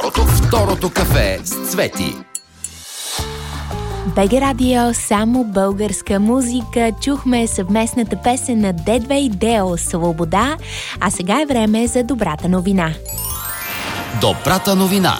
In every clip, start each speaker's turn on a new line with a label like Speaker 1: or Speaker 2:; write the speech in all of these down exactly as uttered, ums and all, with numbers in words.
Speaker 1: Второто, второто кафе с Цвети.
Speaker 2: БГ Радио, само българска музика. Чухме съвместната песен на Дедве и Део "Свобода", а сега е време за добрата новина.
Speaker 1: Добрата новина.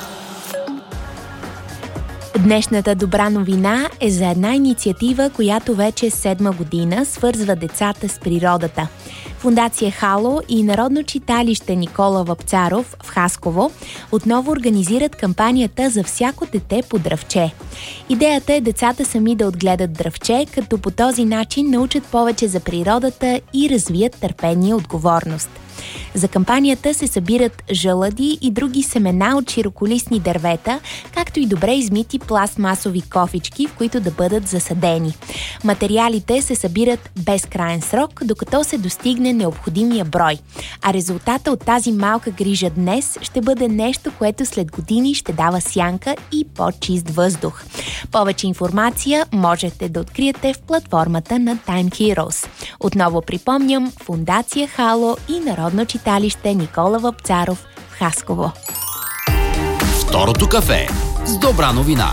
Speaker 2: Днешната добра новина е за една инициатива, която вече седма година свързва децата с природата. Фондация Хало и Народно читалище Никола Вапцаров в Хасково отново организират кампанията "За всяко дете по дръвче". Идеята е децата сами да отгледат дръвче, като по този начин научат повече за природата и развият търпение и отговорност. За кампанията се събират жълъди и други семена от широколистни дървета, както и добре измити пластмасови кофички, в които да бъдат засадени. Материалите се събират без краен срок, докато се достигне необходимия брой. А резултата от тази малка грижа днес ще бъде нещо, което след години ще дава сянка и по-чист въздух. Повече информация можете да откриете в платформата на Time Heroes. Отново припомням, Фондация Хало и Народно читалище Никола Вапцаров в Хасково.
Speaker 1: Второто кафе с добра новина.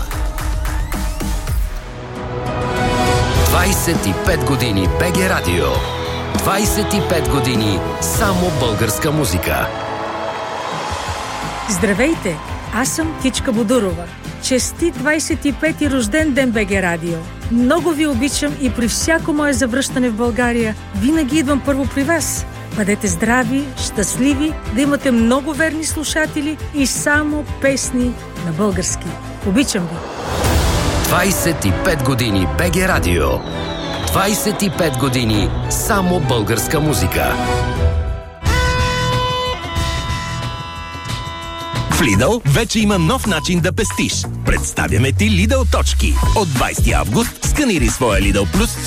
Speaker 1: двайсет и пет години БГ Радио. двайсет и пет години само българска музика.
Speaker 3: Здравейте! Аз съм Кичка Бодурова. Честит двайсет и пети рожден ден, БГ Радио! Много ви обичам и при всяко мое завръщане в България винаги идвам първо при вас. Бъдете здрави, щастливи, да имате много верни слушатели и само песни на български. Обичам ви!
Speaker 1: двайсет и пет години БГ Радио. двайсет и пет години само българска музика.
Speaker 4: В Lidl вече има нов начин да пестиш. Представяме ти Lidl точки. От двайсети август сканирай своя Lidl Plus